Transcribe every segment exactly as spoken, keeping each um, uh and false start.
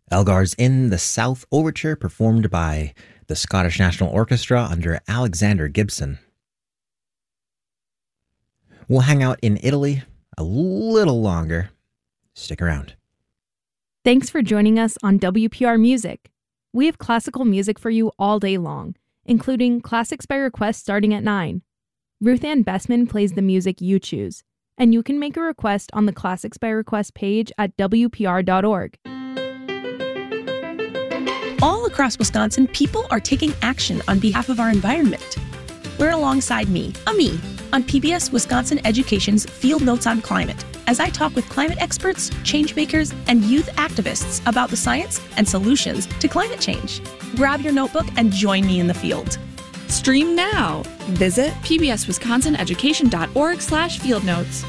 Elgar's In the South Overture, performed by the Scottish National Orchestra under Alexander Gibson. We'll hang out in Italy a little longer. Stick around. Thanks for joining us on W P R Music. We have classical music for you all day long, including Classics by Request starting at nine. Ruth Ann Bessman plays the music you choose, and you can make a request on the Classics by Request page at W P R dot org. All across Wisconsin, people are taking action on behalf of our environment. Learn alongside me, Ami, on P B S Wisconsin Education's Field Notes on Climate, as I talk with climate experts, change makers, and youth activists about the science and solutions to climate change. Grab your notebook and join me in the field. Stream now. Visit pbswisconsineducation.org slash field notes.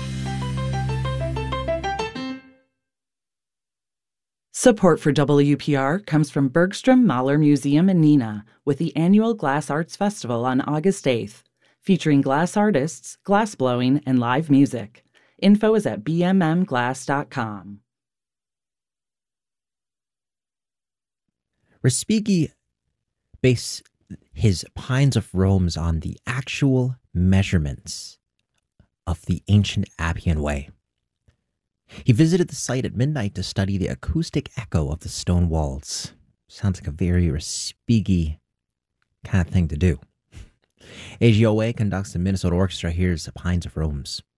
Support for W P R comes from Bergstrom Mahler Museum in Neenah with the annual Glass Arts Festival on August eighth, featuring glass artists, glass blowing, and live music. Info is at b m m glass dot com. Respighi based his Pines of Rome on the actual measurements of the ancient Appian Way. He visited the site at midnight to study the acoustic echo of the stone walls. Sounds like a very Respighi kind of thing to do. A G O A conducts the Minnesota Orchestra. Here's the Pines of Rome.